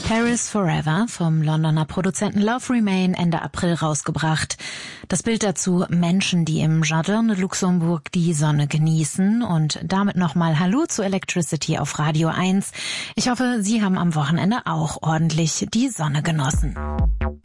Paris Forever vom Londoner Produzenten Love Remain Ende April rausgebracht. Das Bild dazu: Menschen, die im Jardin de Luxembourg die Sonne genießen. Und damit nochmal Hallo zu Electricity auf Radio 1. Ich hoffe, Sie haben am Wochenende auch ordentlich die Sonne genossen.